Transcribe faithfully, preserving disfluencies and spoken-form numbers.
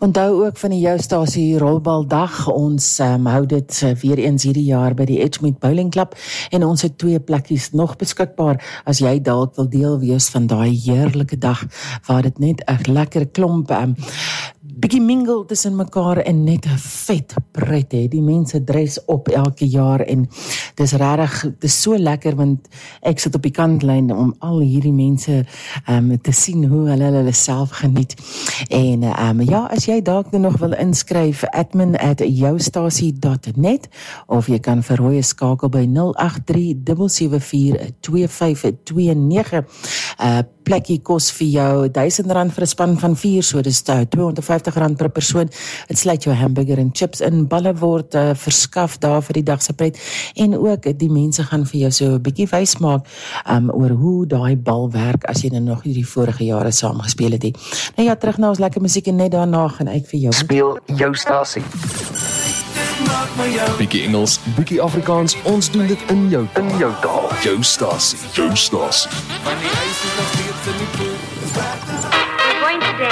Onthou ook van die Joustasie Rolbaldag. Ons um, hou dit uh, weer eens hierdie jaar by die Edgemead Bowling Club en ons het twee plekkies nog beskikbaar as jy dalk wil deel wees van daai heerlike dag waar dit net 'n lekker klomp um, bietjie mingle tussen mekaar en net 'n vet pret hè. Die mense dres op elke jaar en dis regtig, dis so lekker want ek sit op die kantlyn om al hierdie mense um, te sien hoe hulle hulle self geniet. En um, ja, as jy dalk nog wil inskryf, admin at joustasie dot net of jy kan vir Roy skakel by nul agt drie sewe sewe vier twee vyf twee nege. Uh, plekkie kos vir jou duisend rand vir 'n span van vier, so dis tweehonderdvyftig rand per persoon. Dit sluit jou hamburger en chips in, balle word uh, verskaf daar vir die dag se pret en ook die mense gaan vir jou so 'n bietjie wys maak um, oor hoe daai bal werk as jy nou nog hierdie vorige jare saam gespeel het. Nou ja, terug na ons lekker musiek en net daarna gaan ek vir jou speel jou stasie. Bietjie Engels, bietjie Afrikaans, ons doen dit in jou in jou taal. Jou stasie, jou stasie. We're going today